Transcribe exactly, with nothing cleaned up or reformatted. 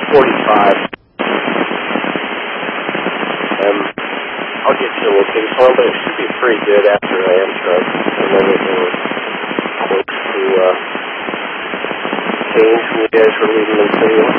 forty-five. Um, I'll get you a location on, but it should be pretty good after Amtrak, and everything was close to uh, change when you guys were leaving the city.